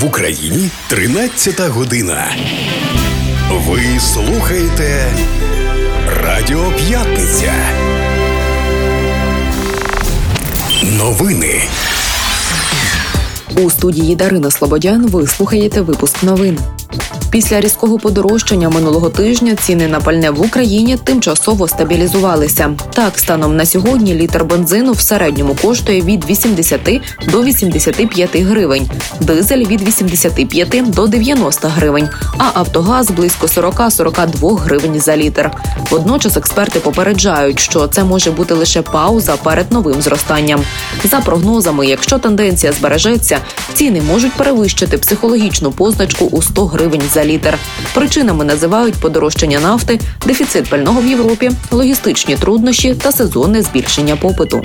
В Україні 13 година. Ви слухаєте Радіо П'ятниця. Новини. У студії Дарина Слободян ви слухаєте випуск новин. Після різкого подорожчання минулого тижня ціни на пальне в Україні тимчасово стабілізувалися. Так, станом на сьогодні літр бензину в середньому коштує від 80 до 85 гривень, дизель від 85 до 90 гривень, а автогаз близько 40-42 гривень за літр. Водночас експерти попереджають, що це може бути лише пауза перед новим зростанням. За прогнозами, якщо тенденція збережеться, ціни можуть перевищити психологічну позначку у 100 гривень за літр. Причинами називають подорожчання нафти, дефіцит пального в Європі, логістичні труднощі та сезонне збільшення попиту.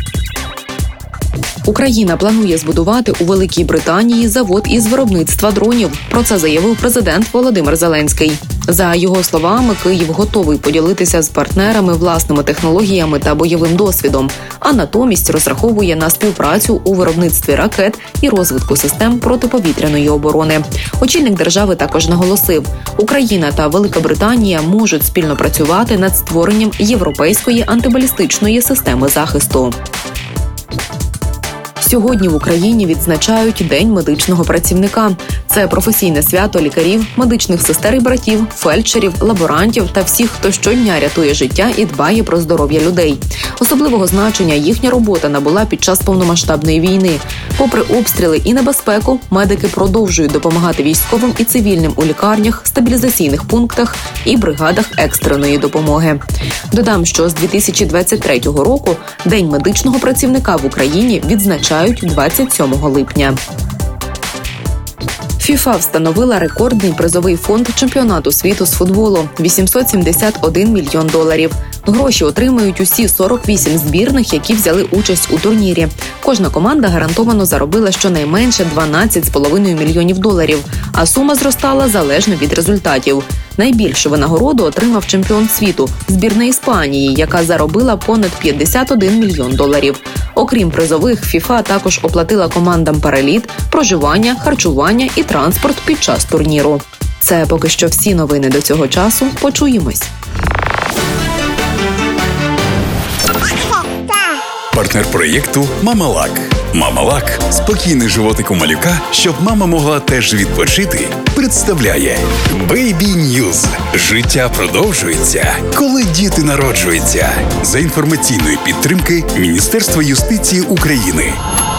Україна планує збудувати у Великій Британії завод із виробництва дронів. Про це заявив президент Володимир Зеленський. За його словами, Київ готовий поділитися з партнерами власними технологіями та бойовим досвідом, а натомість розраховує на співпрацю у виробництві ракет і розвитку систем протиповітряної оборони. Очільник держави також наголосив, Україна та Велика Британія можуть спільно працювати над створенням європейської антибалістичної системи захисту. Сьогодні в Україні відзначають День медичного працівника. Це професійне свято лікарів, медичних сестер і братів, фельдшерів, лаборантів та всіх, хто щодня рятує життя і дбає про здоров'я людей. Особливого значення їхня робота набула під час повномасштабної війни. Попри обстріли і небезпеку, медики продовжують допомагати військовим і цивільним у лікарнях, стабілізаційних пунктах і бригадах екстреної допомоги. Додам, що з 2023 року День медичного працівника в Україні відзначають 27 липня. ФІФА встановила рекордний призовий фонд чемпіонату світу з футболу – $871 мільйон. Гроші отримають усі 48 збірних, які взяли участь у турнірі. Кожна команда гарантовано заробила щонайменше $12,5 мільйонів, а сума зростала залежно від результатів. Найбільшу винагороду отримав чемпіон світу – збірна Іспанії, яка заробила понад $51 мільйон. Окрім призових, ФІФА також оплатила командам переліт, проживання, харчування і транспорт під час турніру. Це поки що всі новини до цього часу. Почуємось. Партнер проєкту «Мамалак». «Мамалак» – спокійний животик у малюка, щоб мама могла теж відпочити, представляє Baby News. Життя продовжується, коли діти народжуються. За інформаційної підтримки Міністерства юстиції України.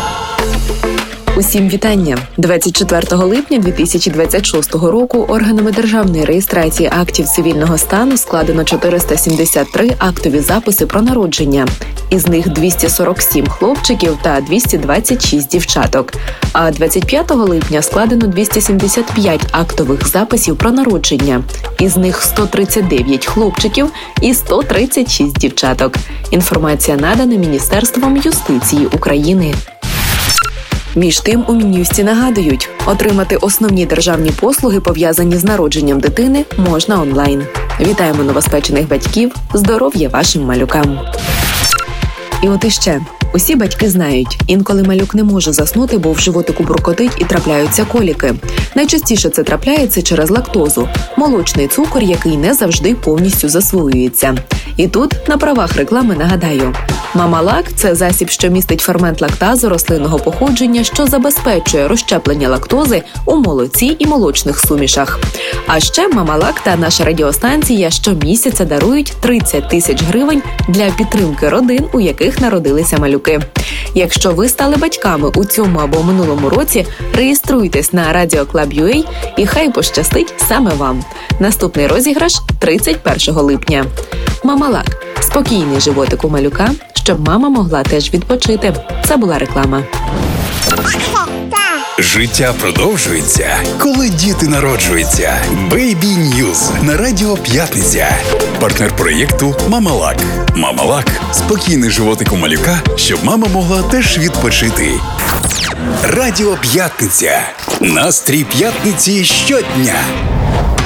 Усім вітання! 24 липня 2026 року органами державної реєстрації актів цивільного стану складено 473 актові записи про народження. Із них 247 хлопчиків та 226 дівчаток. А 25 липня складено 275 актових записів про народження. Із них 139 хлопчиків і 136 дівчаток. Інформація надана Міністерством юстиції України. Між тим, у Мін'юсті нагадують, отримати основні державні послуги, пов'язані з народженням дитини, можна онлайн. Вітаємо новоспечених батьків, здоров'я вашим малюкам! І от іще. Усі батьки знають, інколи малюк не може заснути, бо в животику буркотить і трапляються коліки. Найчастіше це трапляється через лактозу – молочний цукор, який не завжди повністю засвоюється. І тут, на правах реклами, нагадаю. «Мамалак» – це засіб, що містить фермент лактазу рослинного походження, що забезпечує розщеплення лактози у молоці і молочних сумішах. А ще «Мамалак» та наша радіостанція щомісяця дарують 30 тисяч гривень для підтримки родин, у яких народилися малюки. Якщо ви стали батьками у цьому або минулому році, реєструйтесь на Radio Club.ua і хай пощастить саме вам. Наступний розіграш – 31 липня. «Мамалак» – спокійний животик у малюка, щоб мама могла теж відпочити. Це була реклама. Життя продовжується, коли діти народжуються. Baby News на Радіо П'ятниця. Партнер проєкту «Мамалак». «Мамалак» – спокійний животик у малюка, щоб мама могла теж відпочити. Радіо П'ятниця. Настрій п'ятниці щодня.